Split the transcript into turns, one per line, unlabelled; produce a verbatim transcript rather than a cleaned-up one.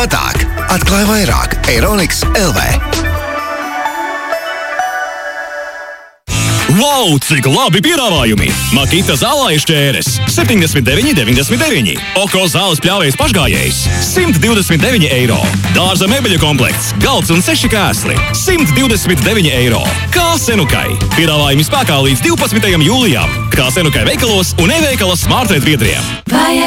lētāk. Atklāj vairāk Euroniks L V.
Wow, cik labi piedāvājumi! Makita zālājas ķēres septiņdesmit deviņi deviņdesmit deviņi. Oko zāles pļāvējs pašgājējs simt divdesmit deviņi eiro. Dārza mebeļu komplekts, galds un seši krēsli simt divdesmit deviņi eiro. Kā Senukai. Piedāvājumi spēkā līdz divpadsmitajam jūlijam. Kā Senukai veikalos un e-veikalas smartveid biedriem.